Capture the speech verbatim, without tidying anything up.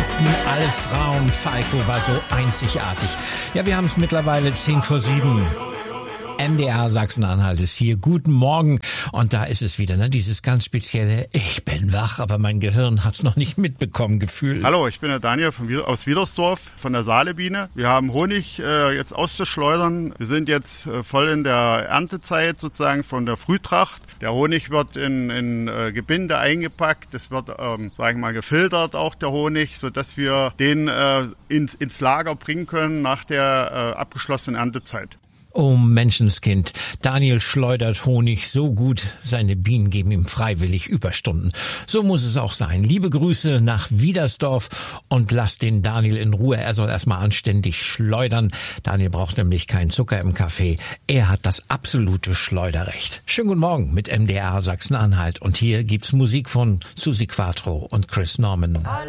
liebten alle Frauen. Falco war so einzigartig. Ja, wir haben es mittlerweile zehn vor sieben. M D R Sachsen-Anhalt ist hier. Guten Morgen. Und da ist es wieder, ne? Dieses ganz spezielle, ich bin wach, aber mein Gehirn hat's noch nicht mitbekommen, Gefühl. Hallo, ich bin der Daniel von, aus Wiedersdorf von der Saalebiene. Wir haben Honig äh, jetzt auszuschleudern. Wir sind jetzt äh, voll in der Erntezeit sozusagen von der Frühtracht. Der Honig wird in, in äh, Gebinde eingepackt. Es wird, ähm, sagen wir mal, gefiltert auch der Honig, sodass wir den äh, ins, ins Lager bringen können nach der äh, abgeschlossenen Erntezeit. Oh Menschenskind, Daniel schleudert Honig so gut, seine Bienen geben ihm freiwillig Überstunden. So muss es auch sein. Liebe Grüße nach Wiedersdorf und lasst den Daniel in Ruhe. Er soll erstmal anständig schleudern. Daniel braucht nämlich keinen Zucker im Kaffee. Er hat das absolute Schleuderrecht. Schönen guten Morgen mit M D R Sachsen-Anhalt. Und hier gibt's Musik von Susi Quatro und Chris Norman.